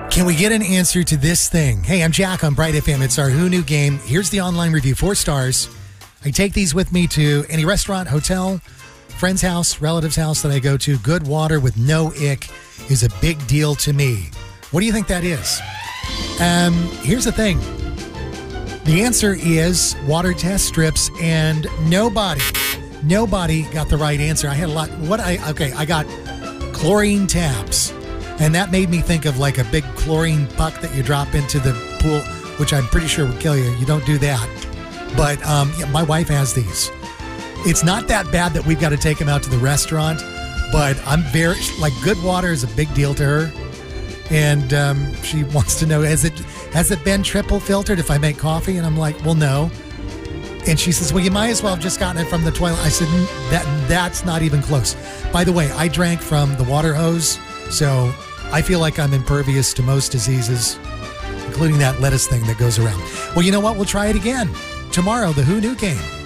Can we get an answer to this thing? Hey, I'm Jack on Bright FM. It's our Who Knew game. Here's the online review, 4 stars. I take these with me to any restaurant, hotel, friend's house, relative's house that I go to. Good water with no ick is a big deal to me. What do you think that is? Here's the thing. The answer is water test strips, and nobody got the right answer. I had a lot. I got chlorine tabs. And that made me think of like a big chlorine puck that you drop into the pool, which I'm pretty sure would kill you. You don't do that. But my wife has these. It's not that bad that we've got to take them out to the restaurant, but I'm good water is a big deal to her. And she wants to know, has it been triple filtered if I make coffee? And I'm like, well, no. And she says, well, you might as well have just gotten it from the toilet. I said, that's not even close. By the way, I drank from the water hose, so I feel like I'm impervious to most diseases, including that lettuce thing that goes around. Well, you know what? We'll try it again tomorrow, the Who Knew game.